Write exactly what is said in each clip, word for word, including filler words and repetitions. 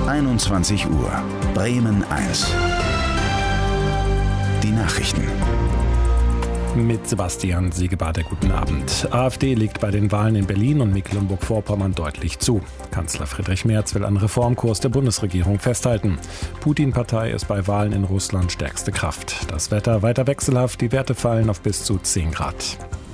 einundzwanzig Uhr. Bremen eins. Die Nachrichten. Mit Sebastian Siegebader, guten Abend. AfD liegt bei den Wahlen in Berlin und Mecklenburg-Vorpommern deutlich zu. Kanzler Friedrich Merz will an Reformkurs der Bundesregierung festhalten. Putin-Partei ist bei Wahlen in Russland stärkste Kraft. Das Wetter weiter wechselhaft, die Werte fallen auf bis zu zehn Grad.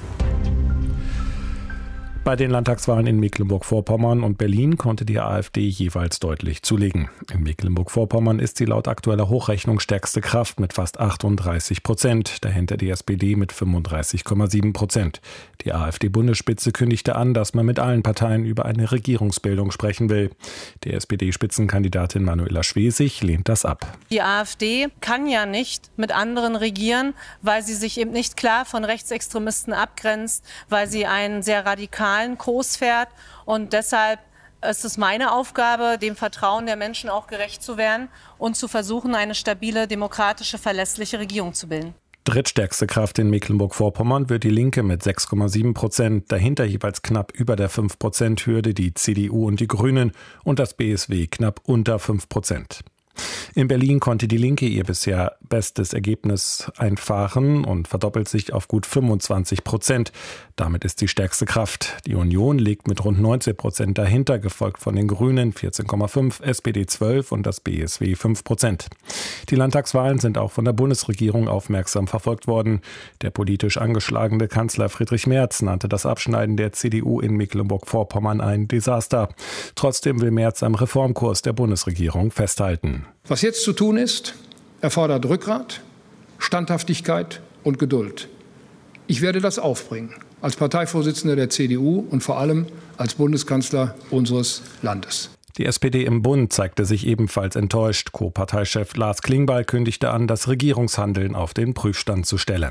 Bei den Landtagswahlen in Mecklenburg-Vorpommern und Berlin konnte die AfD jeweils deutlich zulegen. In Mecklenburg-Vorpommern ist sie laut aktueller Hochrechnung stärkste Kraft mit fast achtunddreißig Prozent, dahinter die S P D mit fünfunddreißig Komma sieben Prozent. Die AfD-Bundesspitze kündigte an, dass man mit allen Parteien über eine Regierungsbildung sprechen will. Die S P D-Spitzenkandidatin Manuela Schwesig lehnt das ab. Die AfD kann ja nicht mit anderen regieren, weil sie sich eben nicht klar von Rechtsextremisten abgrenzt, weil sie einen sehr radikalen Kurs fährt. Und deshalb ist es meine Aufgabe, dem Vertrauen der Menschen auch gerecht zu werden und zu versuchen, eine stabile, demokratische, verlässliche Regierung zu bilden. Drittstärkste Kraft in Mecklenburg-Vorpommern wird die Linke mit sechs Komma sieben Prozent, dahinter jeweils knapp über der fünf Prozent Hürde die C D U und die Grünen und das B S W knapp unter fünf Prozent. In Berlin konnte die Linke ihr bisher bestes Ergebnis einfahren und verdoppelt sich auf gut fünfundzwanzig Prozent. Damit ist sie stärkste Kraft. Die Union liegt mit rund neunzehn Prozent dahinter, gefolgt von den Grünen vierzehn Komma fünf, S P D zwölf und das B S W fünf Prozent. Die Landtagswahlen sind auch von der Bundesregierung aufmerksam verfolgt worden. Der politisch angeschlagene Kanzler Friedrich Merz nannte das Abschneiden der C D U in Mecklenburg-Vorpommern ein Desaster. Trotzdem will Merz am Reformkurs der Bundesregierung festhalten. Was jetzt zu tun ist, erfordert Rückgrat, Standhaftigkeit und Geduld. Ich werde das aufbringen, als Parteivorsitzender der C D U und vor allem als Bundeskanzler unseres Landes. Die S P D im Bund zeigte sich ebenfalls enttäuscht. Co-Parteichef Lars Klingbeil kündigte an, das Regierungshandeln auf den Prüfstand zu stellen.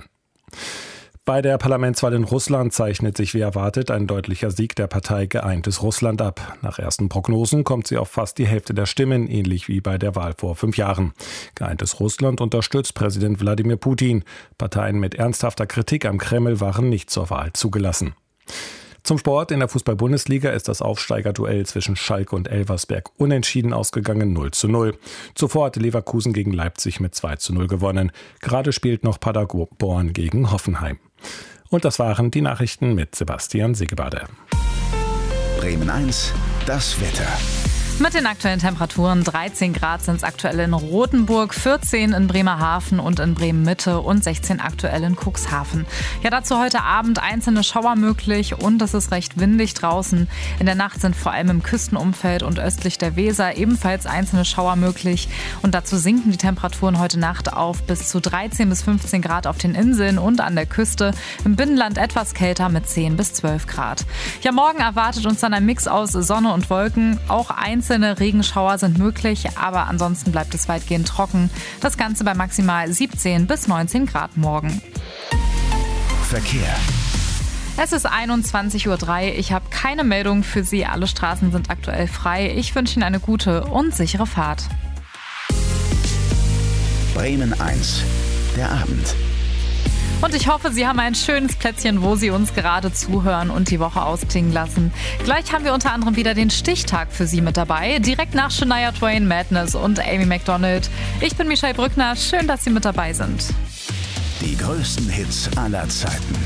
Bei der Parlamentswahl in Russland zeichnet sich wie erwartet ein deutlicher Sieg der Partei Geeintes Russland ab. Nach ersten Prognosen kommt sie auf fast die Hälfte der Stimmen, ähnlich wie bei der Wahl vor fünf Jahren. Geeintes Russland unterstützt Präsident Wladimir Putin. Parteien mit ernsthafter Kritik am Kreml waren nicht zur Wahl zugelassen. Zum Sport. In der Fußball-Bundesliga ist das Aufsteigerduell zwischen Schalke und Elversberg unentschieden ausgegangen, null zu null. Zuvor hatte Leverkusen gegen Leipzig mit zwei zu null gewonnen. Gerade spielt noch Paderborn gegen Hoffenheim. Und das waren die Nachrichten mit Sebastian Siegebader. Bremen eins, das Wetter. Mit den aktuellen Temperaturen dreizehn Grad sind es aktuell in Rothenburg, vierzehn in Bremerhaven und in Bremen-Mitte und sechzehn aktuell in Cuxhaven. Ja, dazu heute Abend einzelne Schauer möglich und es ist recht windig draußen. In der Nacht sind vor allem im Küstenumfeld und östlich der Weser ebenfalls einzelne Schauer möglich. Und dazu sinken die Temperaturen heute Nacht auf bis zu dreizehn bis fünfzehn Grad auf den Inseln und an der Küste. Im Binnenland etwas kälter mit zehn bis zwölf Grad. Ja, morgen erwartet uns dann ein Mix aus Sonne und Wolken. Auch einzelne Regenschauer sind möglich, aber ansonsten bleibt es weitgehend trocken. Das Ganze bei maximal siebzehn bis neunzehn Grad morgen. Verkehr. Es ist einundzwanzig Uhr drei. Ich habe keine Meldung für Sie. Alle Straßen sind aktuell frei. Ich wünsche Ihnen eine gute und sichere Fahrt. Bremen eins, der Abend. Und ich hoffe, Sie haben ein schönes Plätzchen, wo Sie uns gerade zuhören und die Woche ausklingen lassen. Gleich haben wir unter anderem wieder den Stichtag für Sie mit dabei. Direkt nach Shania Twain, Madness und Amy Macdonald. Ich bin Michelle Brückner. Schön, dass Sie mit dabei sind. Die größten Hits aller Zeiten.